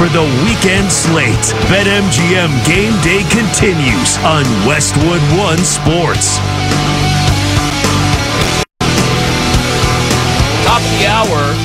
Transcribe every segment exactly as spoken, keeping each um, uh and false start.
for the weekend slate. BetMGM Game Day continues on Westwood One Sports. Top of the hour.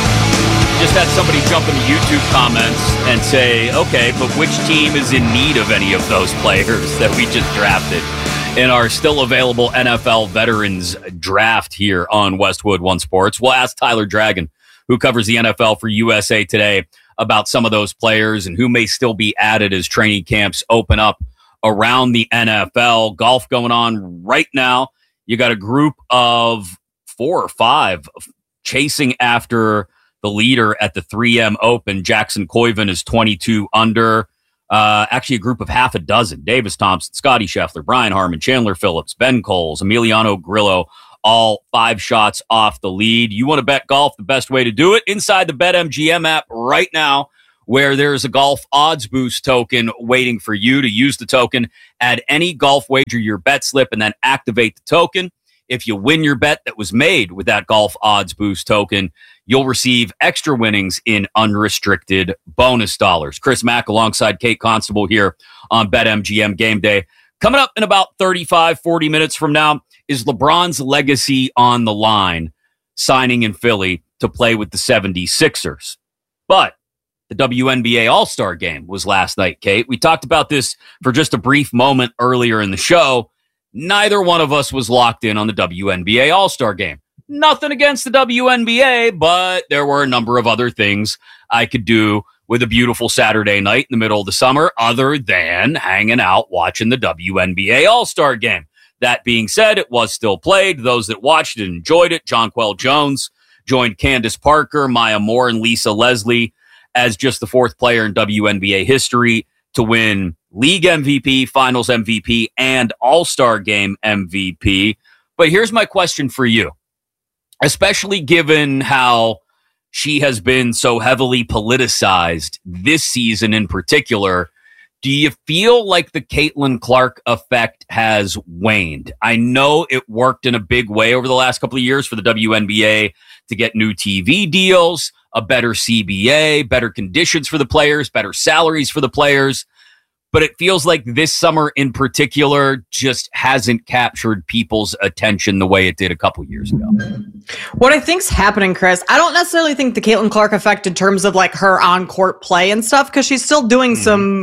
Just had somebody jump into YouTube comments and say, okay, but which team is in need of any of those players that we just drafted in our still available N F L Veterans Draft here on Westwood One Sports? We'll ask Tyler Dragon, who covers the N F L for U S A Today, about some of those players and who may still be added as training camps open up around the N F L. Golf going on right now. You got a group of four or five chasing after the leader at the three M Open. Jackson Koiven is twenty-two under. Uh, actually, a group of half a dozen. Davis Thompson, Scotty Scheffler, Brian Harman, Chandler Phillips, Ben Coles, Emiliano Grillo, all five shots off the lead. You want to bet golf? The best way to do it? Inside the BetMGM app right now, where there's a golf odds boost token waiting for you to use the token. Add any golf wager your bet slip and then activate the token. If you win your bet that was made with that golf odds boost token, you'll receive extra winnings in unrestricted bonus dollars. Chris Mack alongside Kate Constable here on BetMGM Game Day. Coming up in about thirty-five, forty minutes from now is LeBron's legacy on the line, signing in Philly to play with the seventy-sixers. But the W N B A All-Star Game was last night, Kate. We talked about this for just a brief moment earlier in the show. Neither one of us was locked in on the W N B A All-Star Game. Nothing against the W N B A, but there were a number of other things I could do with a beautiful Saturday night in the middle of the summer other than hanging out watching the W N B A All-Star Game. That being said, it was still played. Those that watched it enjoyed it. Jonquel Jones joined Candace Parker, Maya Moore, and Lisa Leslie as just the fourth player in W N B A history to win League M V P, Finals M V P, and All-Star Game M V P. But here's my question for you, especially given how she has been so heavily politicized this season in particular. Do you feel like the Caitlin Clark effect has waned? I know it worked in a big way over the last couple of years for the W N B A to get new T V deals, a better C B A, better conditions for the players, better salaries for the players. But it feels like this summer in particular just hasn't captured people's attention the way it did a couple years ago. What I think's happening, Chris, I don't necessarily think the Caitlin Clark effect in terms of like her on-court play and stuff, because she's still doing mm-hmm. some,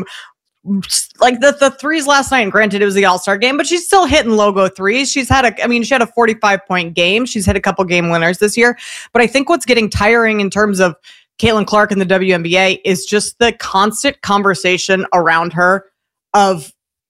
like the, the threes last night, and granted it was the All-Star Game, but she's still hitting logo threes. She's had a, I mean, she had a forty-five point game. She's hit a couple game winners this year. But I think what's getting tiring in terms of Caitlin Clark in the W N B A is just the constant conversation around her of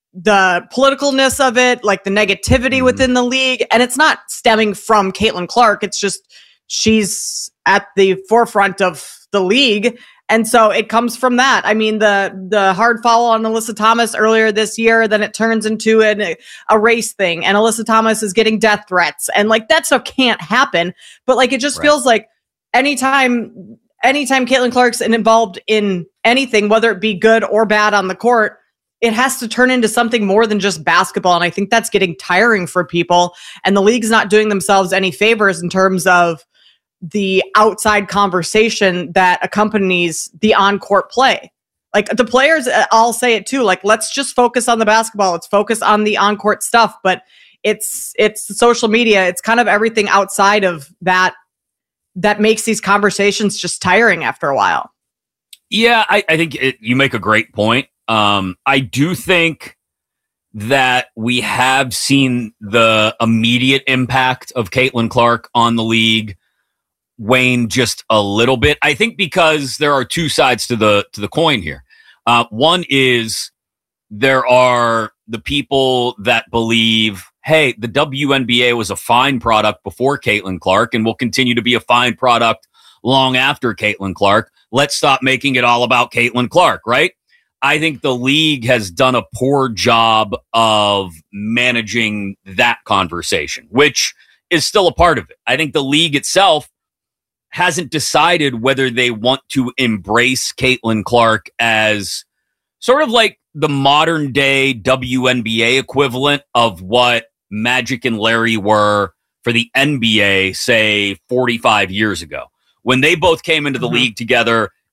the politicalness of it, like the negativity mm-hmm. within the league. And it's not stemming from Caitlin Clark. It's just she's at the forefront of the league. And so it comes from that. I mean, the the hard foul on Alyssa Thomas earlier this year, then it turns into an, a race thing. And Alyssa Thomas is getting death threats. And like, that stuff can't happen. But like, it just right. feels like anytime... Anytime Caitlin Clark's involved in anything, whether it be good or bad on the court, it has to turn into something more than just basketball. And I think that's getting tiring for people. And the league's not doing themselves any favors in terms of the outside conversation that accompanies the on-court play. Like the players, I'll say it too, like, let's just focus on the basketball. Let's focus on the on-court stuff. But it's it's social media. It's kind of everything outside of that that makes these conversations just tiring after a while. Yeah, I, I think it, you make a great point. Um, I do think that we have seen the immediate impact of Caitlin Clark on the league wane just a little bit. I think because there are two sides to the to the coin here. Uh, one is there are the people that believe, hey, the W N B A was a fine product before Caitlin Clark and will continue to be a fine product long after Caitlin Clark. Let's stop making it all about Caitlin Clark, right? I think the league has done a poor job of managing that conversation, which is still a part of it. I think the league itself hasn't decided whether they want to embrace Caitlin Clark as sort of like the modern day W N B A equivalent of what Magic and Larry were for the N B A, say, forty-five years ago, when they both came into the mm-hmm. league together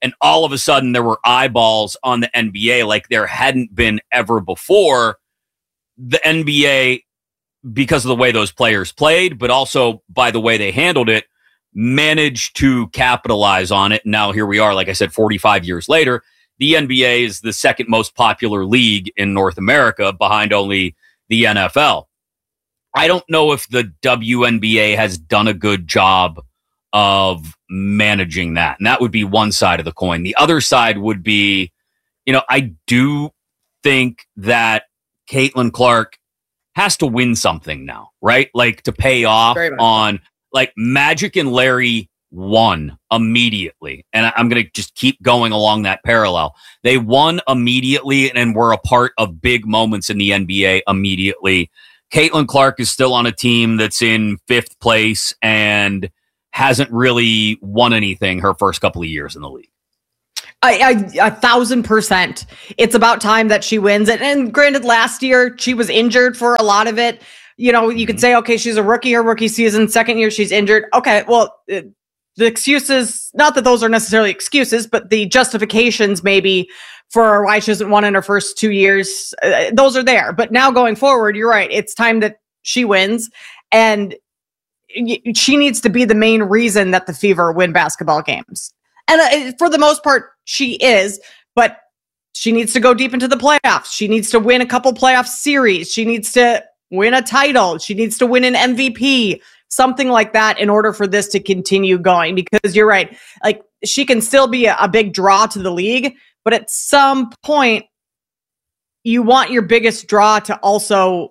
and all of a sudden there were eyeballs on the N B A like there hadn't been ever before. The N B A, because of the way those players played, but also by the way they handled it, managed to capitalize on it. Now here we are, like I said, forty-five years later. The N B A is the second most popular league in North America, behind only the N F L. I don't know if the W N B A has done a good job of managing that. And that would be one side of the coin. The other side would be, you know, I do think that Caitlin Clark has to win something now, right? Like to pay off on, like, Magic and Larry won immediately. And I'm going to just keep going along that parallel. They won immediately and were a part of big moments in the N B A immediately. Caitlin Clark is still on a team that's in fifth place and hasn't really won anything her first couple of years in the league. I, I, a thousand percent. It's about time that she wins it. And granted, last year she was injured for a lot of it. You know, you could say, okay, she's a rookie her rookie season. Second year, she's injured. Okay, well, it, the excuses, not that those are necessarily excuses, but the justifications maybe for why she hasn't won in her first two years, uh, those are there. But now going forward, you're right. It's time that she wins. And y- she needs to be the main reason that the Fever win basketball games. And uh, for the most part, she is. But she needs to go deep into the playoffs. She needs to win a couple playoff series. She needs to win a title. She needs to win an M V P. Something like that in order for this to continue going, because you're right. Like, she can still be a, a big draw to the league, but at some point you want your biggest draw to also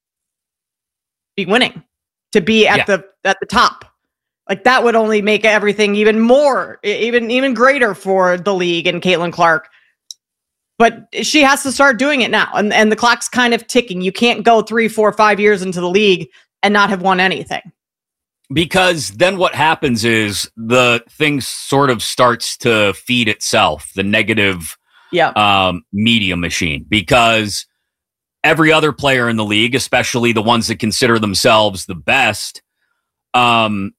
be winning, to be at yeah. the, at the top. Like, that would only make everything even more, even, even greater for the league and Caitlin Clark. But she has to start doing it now. And, and the clock's kind of ticking. You can't go three, four, five years into the league and not have won anything. Because then what happens is the thing sort of starts to feed itself, the negative yeah. um, media machine. Because every other player in the league, especially the ones that consider themselves the best, um,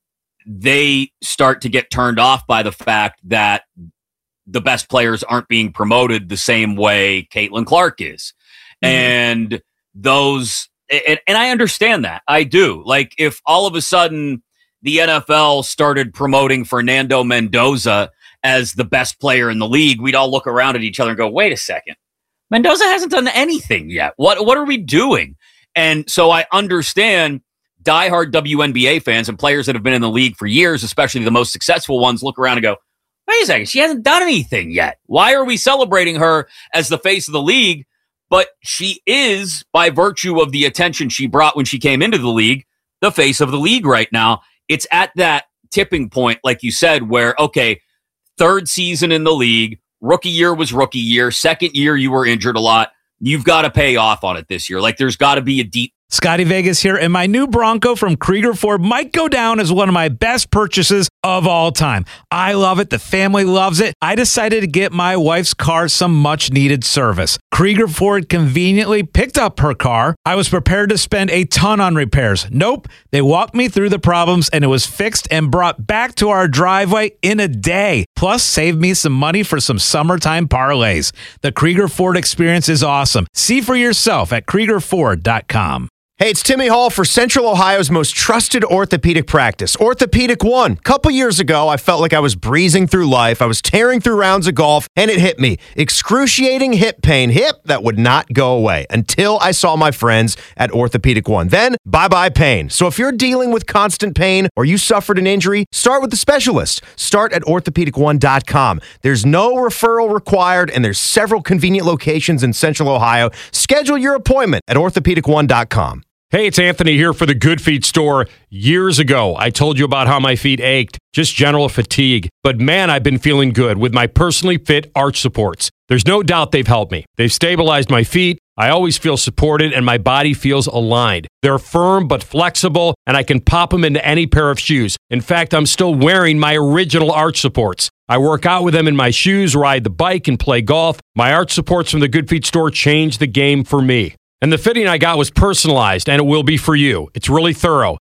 they start to get turned off by the fact that the best players aren't being promoted the same way Caitlin Clark is. Mm-hmm. And those... And, and I understand that. I do. Like, if all of a sudden the N F L started promoting Fernando Mendoza as the best player in the league, we'd all look around at each other and go, wait a second. Mendoza hasn't done anything yet. What, what are we doing? And so I understand diehard W N B A fans and players that have been in the league for years, especially the most successful ones, look around and go, wait a second, she hasn't done anything yet. Why are we celebrating her as the face of the league? But she is, by virtue of the attention she brought when she came into the league, the face of the league right now. It's at that tipping point, like you said, where, okay, third season in the league, rookie year was rookie year, second year you were injured a lot. You've got to pay off on it this year. Like, there's got to be a deep... Scotty Vegas here, and my new Bronco from Krieger Ford might go down as one of my best purchases of all time. I love it. The family loves it. I decided to get my wife's car some much-needed service. Krieger Ford conveniently picked up her car. I was prepared to spend a ton on repairs. Nope. They walked me through the problems, and it was fixed and brought back to our driveway in a day. Plus, saved me some money for some summertime parlays. The Krieger Ford experience is awesome. See for yourself at Krieger Ford dot com. Hey, it's Timmy Hall for Central Ohio's most trusted orthopedic practice, Orthopedic One. A couple years ago, I felt like I was breezing through life. I was tearing through rounds of golf, and it hit me. Excruciating hip pain. Hip that would not go away until I saw my friends at Orthopedic One. Then, bye-bye pain. So if you're dealing with constant pain or you suffered an injury, start with the specialist. Start at orthopedic one dot com. There's no referral required, and there's several convenient locations in Central Ohio. Schedule your appointment at orthopedic one dot com. Hey, it's Anthony here for the Good Feet store. Years ago, I told you about how my feet ached, just general fatigue. But man, I've been feeling good with my personally fit arch supports. There's no doubt they've helped me. They've stabilized my feet. I always feel supported and my body feels aligned. They're firm but flexible, and I can pop them into any pair of shoes. In fact, I'm still wearing my original arch supports. I work out with them in my shoes, ride the bike, and play golf. My arch supports from the Good Feet store changed the game for me. And the fitting I got was personalized, and it will be for you. It's really thorough.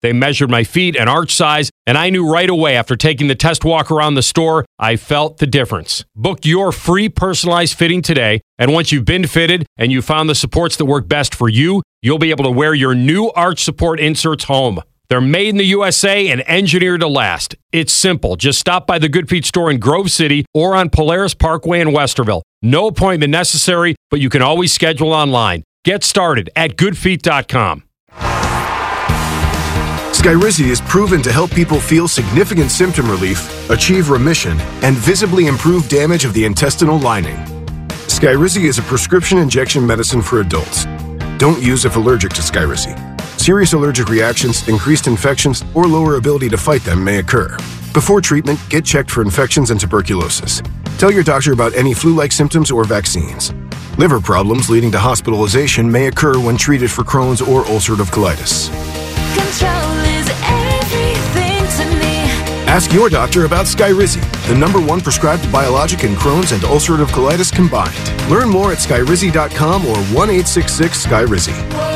They measured my feet and arch size, and I knew right away after taking the test walk around the store, I felt the difference. Book your free personalized fitting today, and once you've been fitted and you found the supports that work best for you, you'll be able to wear your new arch support inserts home. They're made in the U S A and engineered to last. It's simple. Just stop by the Good Feet store in Grove City or on Polaris Parkway in Westerville. No appointment necessary, but you can always schedule online. Get started at good feet dot com. Skyrizi is proven to help people feel significant symptom relief, achieve remission, and visibly improve damage of the intestinal lining. Skyrizi is a prescription injection medicine for adults. Don't use if allergic to Skyrizi. Serious allergic reactions, increased infections, or lower ability to fight them may occur. Before treatment, get checked for infections and tuberculosis. Tell your doctor about any flu-like symptoms or vaccines. Liver problems leading to hospitalization may occur when treated for Crohn's or ulcerative colitis. Control is everything to me. Ask your doctor about Skyrizi, the number one prescribed biologic in Crohn's and ulcerative colitis combined. Learn more at skyrizi dot com or one eight six six Skyrizi.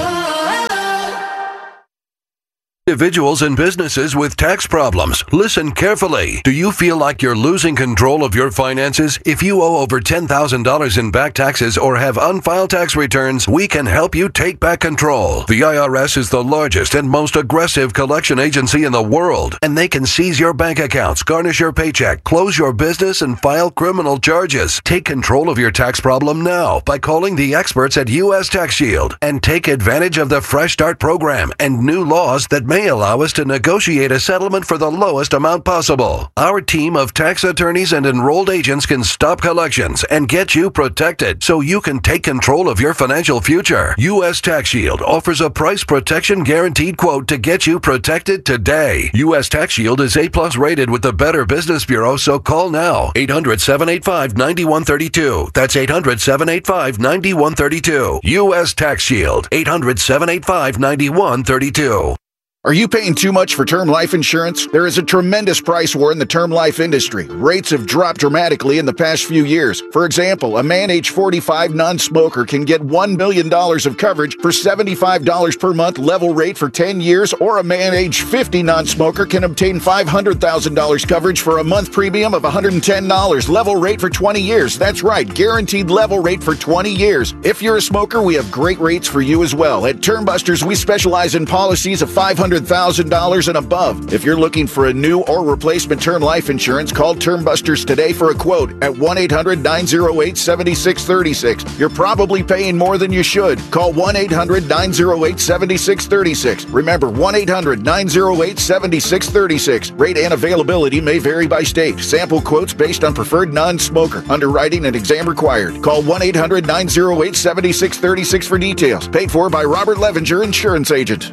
Individuals and businesses with tax problems, listen carefully. Do you feel like you're losing control of your finances? If you owe over ten thousand dollars in back taxes or have unfiled tax returns, we can help you take back control. The I R S is the largest and most aggressive collection agency in the world, and they can seize your bank accounts, garnish your paycheck, close your business, and file criminal charges. Take control of your tax problem now by calling the experts at U S Tax Shield and take advantage of the Fresh Start program and new laws that may allow us to negotiate a settlement for the lowest amount possible. Our team of tax attorneys and enrolled agents can stop collections and get you protected so you can take control of your financial future. U S Tax Shield offers a price protection guaranteed quote to get you protected today. U S Tax Shield is A plus rated with the Better Business Bureau, so call now. eight hundred, seven eight five, nine one three two. That's eight hundred, seven eight five, nine one three two. U S Tax Shield. eight hundred, seven eight five, nine one three two. Are you paying too much for term life insurance? There is a tremendous price war in the term life industry. Rates have dropped dramatically in the past few years. For example, a man age forty-five non-smoker can get one million dollars of coverage for seventy-five dollars per month level rate for ten years, or a man age fifty non-smoker can obtain five hundred thousand dollars coverage for a month premium of one hundred ten dollars level rate for twenty years. That's right, guaranteed level rate for twenty years. If you're a smoker, we have great rates for you as well. At Term Busters, we specialize in policies of five hundred thousand dollars and above. If you're looking for a new or replacement term life insurance, call Term Busters today for a quote at one eight hundred, nine oh eight, seven six three six. You're probably paying more than you should. Call one eight hundred, nine oh eight, seven six three six. Remember, one eight hundred, nine oh eight, seven six three six. Rate and availability may vary by state. Sample quotes based on preferred non-smoker. Underwriting and exam required. Call one eight hundred, nine oh eight, seven six three six for details. Paid for by Robert Levenger, insurance agent.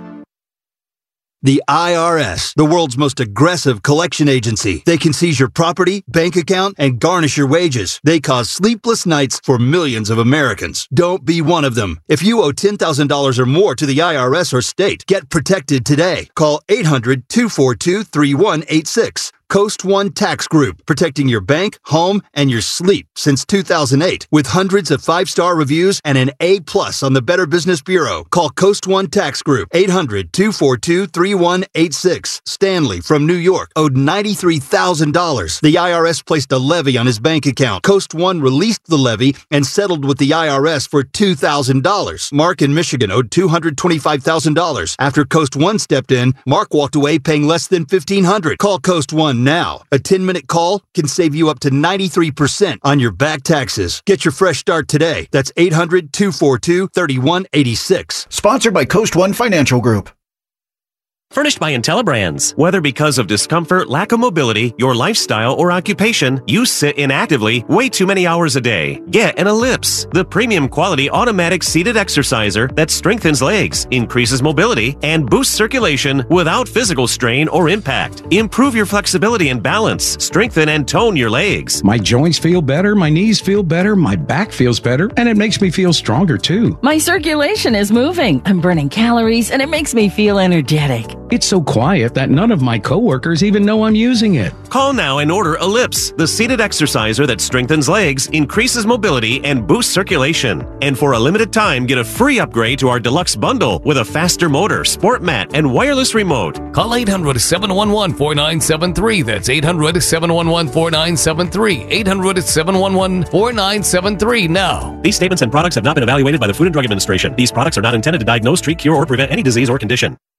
The I R S, the world's most aggressive collection agency. They can seize your property, bank account, and garnish your wages. They cause sleepless nights for millions of Americans. Don't be one of them. If you owe ten thousand dollars or more to the I R S or state, get protected today. Call eight hundred, two four two, three one eight six. Coast One Tax Group, protecting your bank, home, and your sleep since two thousand eight. With hundreds of five-star reviews and an A plus on the Better Business Bureau. Call Coast One Tax Group, eight hundred, two four two, three one eight six. Stanley from New York owed ninety-three thousand dollars. The I R S placed a levy on his bank account. Coast One released the levy and settled with the I R S for two thousand dollars. Mark in Michigan owed two hundred twenty-five thousand dollars. After Coast One stepped in, Mark walked away paying less than fifteen hundred dollars. Call Coast One now. A ten-minute call can save you up to ninety-three percent on your back taxes. Get your fresh start today. That's eight hundred, two four two, three one eight six. Sponsored by Coast One Financial Group. Furnished by IntelliBrands. Whether because of discomfort, lack of mobility, your lifestyle, or occupation, you sit inactively way too many hours a day. Get an Ellipse, the premium quality automatic seated exerciser that strengthens legs, increases mobility, and boosts circulation without physical strain or impact. Improve your flexibility and balance, strengthen and tone your legs. My joints feel better, my knees feel better, my back feels better, and it makes me feel stronger too. My circulation is moving. I'm burning calories, and it makes me feel energetic. It's so quiet that none of my coworkers even know I'm using it. Call now and order Ellipse, the seated exerciser that strengthens legs, increases mobility, and boosts circulation. And for a limited time, get a free upgrade to our deluxe bundle with a faster motor, sport mat, and wireless remote. Call eight hundred, seven one one, four nine seven three. That's eight hundred, seven one one, four nine seven three. eight hundred, seven one one, four nine seven three now. These statements and products have not been evaluated by the Food and Drug Administration. These products are not intended to diagnose, treat, cure, or prevent any disease or condition.